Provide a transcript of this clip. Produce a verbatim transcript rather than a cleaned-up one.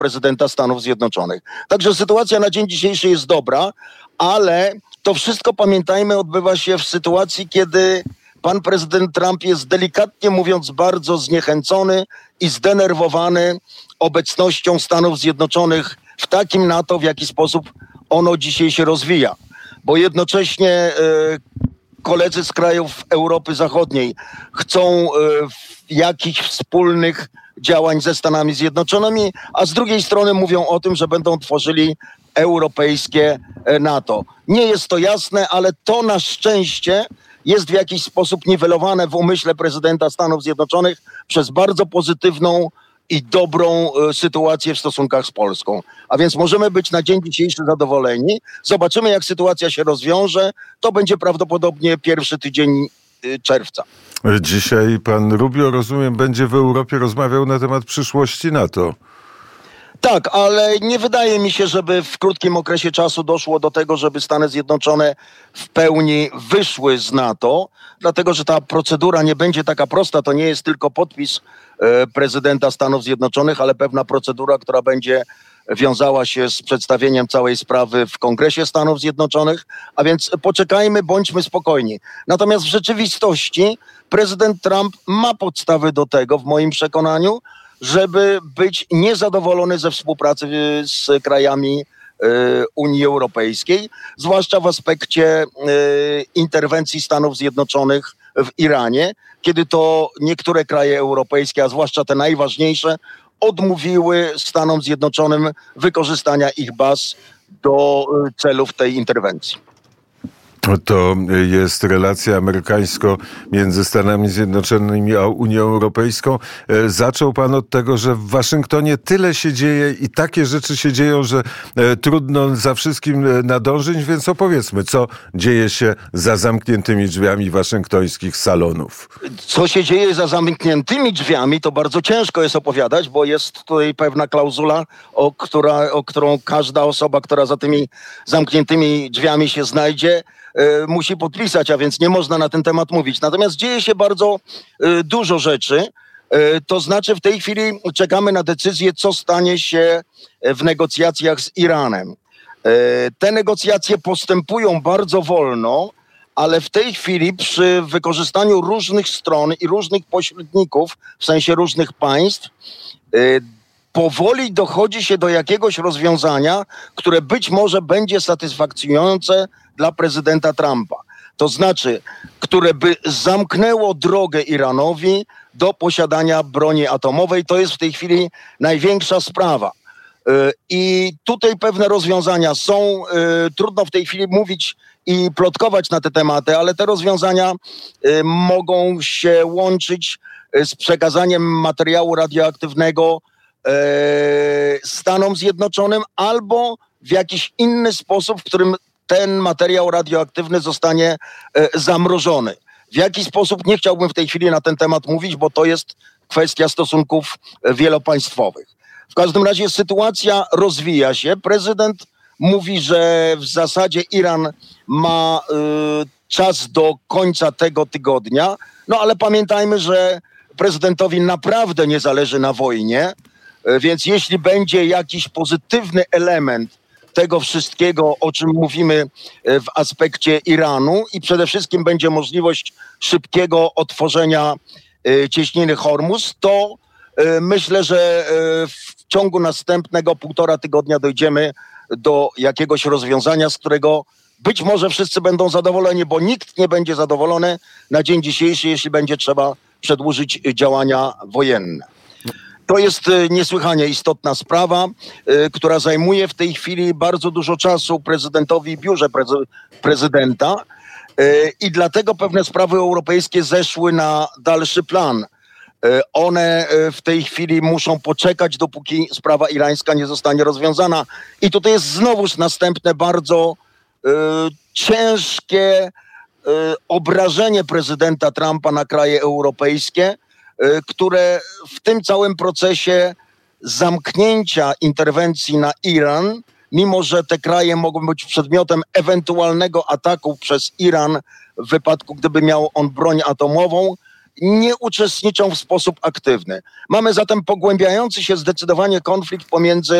prezydenta Stanów Zjednoczonych. Także sytuacja na dzień dzisiejszy jest dobra, ale to wszystko, pamiętajmy, odbywa się w sytuacji, kiedy pan prezydent Trump jest, delikatnie mówiąc, bardzo zniechęcony i zdenerwowany obecnością Stanów Zjednoczonych w takim NATO, w jaki sposób ono dzisiaj się rozwija. Bo jednocześnie e, koledzy z krajów Europy Zachodniej chcą e, jakichś wspólnych działań ze Stanami Zjednoczonymi, a z drugiej strony mówią o tym, że będą tworzyli europejskie NATO. Nie jest to jasne, ale to na szczęście jest w jakiś sposób niwelowane w umyśle prezydenta Stanów Zjednoczonych przez bardzo pozytywną i dobrą e, sytuację w stosunkach z Polską. A więc możemy być na dzień dzisiejszy zadowoleni. Zobaczymy, jak sytuacja się rozwiąże. To będzie prawdopodobnie pierwszy tydzień e, czerwca. Dzisiaj pan Rubio, rozumiem, będzie w Europie rozmawiał na temat przyszłości NATO. Tak, ale nie wydaje mi się, żeby w krótkim okresie czasu doszło do tego, żeby Stany Zjednoczone w pełni wyszły z NATO, dlatego że ta procedura nie będzie taka prosta. To nie jest tylko podpis e, prezydenta Stanów Zjednoczonych, ale pewna procedura, która będzie wiązała się z przedstawieniem całej sprawy w Kongresie Stanów Zjednoczonych, a więc poczekajmy, bądźmy spokojni. Natomiast w rzeczywistości prezydent Trump ma podstawy do tego, w moim przekonaniu, żeby być niezadowolony ze współpracy z krajami y, Unii Europejskiej, zwłaszcza w aspekcie y, interwencji Stanów Zjednoczonych w Iranie, kiedy to niektóre kraje europejskie, a zwłaszcza te najważniejsze, odmówiły Stanom Zjednoczonym wykorzystania ich baz do y, celów tej interwencji. To jest relacja amerykańsko między Stanami Zjednoczonymi a Unią Europejską. Zaczął pan od tego, że w Waszyngtonie tyle się dzieje i takie rzeczy się dzieją, że trudno za wszystkim nadążyć, więc opowiedzmy, co dzieje się za zamkniętymi drzwiami waszyngtońskich salonów. Co się dzieje za zamkniętymi drzwiami, to bardzo ciężko jest opowiadać, bo jest tutaj pewna klauzula, o, która, o którą każda osoba, która za tymi zamkniętymi drzwiami się znajdzie, musi podpisać, a więc nie można na ten temat mówić. Natomiast dzieje się bardzo y, dużo rzeczy. Y, to znaczy w tej chwili czekamy na decyzję, co stanie się w negocjacjach z Iranem. Y, te negocjacje postępują bardzo wolno, ale w tej chwili przy wykorzystaniu różnych stron i różnych pośredników, w sensie różnych państw, y, powoli dochodzi się do jakiegoś rozwiązania, które być może będzie satysfakcjonujące dla prezydenta Trumpa. To znaczy, które by zamknęło drogę Iranowi do posiadania broni atomowej. To jest w tej chwili największa sprawa. I tutaj pewne rozwiązania są. Trudno w tej chwili mówić i plotkować na te tematy, ale te rozwiązania mogą się łączyć z przekazaniem materiału radioaktywnego Stanom Zjednoczonym albo w jakiś inny sposób, w którym ten materiał radioaktywny zostanie e, zamrożony. W jaki sposób? Nie chciałbym w tej chwili na ten temat mówić, bo to jest kwestia stosunków wielopaństwowych. W każdym razie sytuacja rozwija się. Prezydent mówi, że w zasadzie Iran ma e, czas do końca tego tygodnia, no ale pamiętajmy, że prezydentowi naprawdę nie zależy na wojnie, e, więc jeśli będzie jakiś pozytywny element tego wszystkiego, o czym mówimy w aspekcie Iranu i przede wszystkim będzie możliwość szybkiego otworzenia cieśniny Hormuz, to myślę, że w ciągu następnego półtora tygodnia dojdziemy do jakiegoś rozwiązania, z którego być może wszyscy będą zadowoleni, bo nikt nie będzie zadowolony na dzień dzisiejszy, jeśli będzie trzeba przedłużyć działania wojenne. To jest niesłychanie istotna sprawa, która zajmuje w tej chwili bardzo dużo czasu prezydentowi i biurze prezy- prezydenta i dlatego pewne sprawy europejskie zeszły na dalszy plan. One w tej chwili muszą poczekać, dopóki sprawa irańska nie zostanie rozwiązana. I tutaj jest znowuż następne bardzo y, ciężkie y, obrażenie prezydenta Trumpa na kraje europejskie, które w tym całym procesie zamknięcia interwencji na Iran, mimo że te kraje mogą być przedmiotem ewentualnego ataku przez Iran w wypadku, gdyby miał on broń atomową, nie uczestniczą w sposób aktywny. Mamy zatem pogłębiający się zdecydowanie konflikt pomiędzy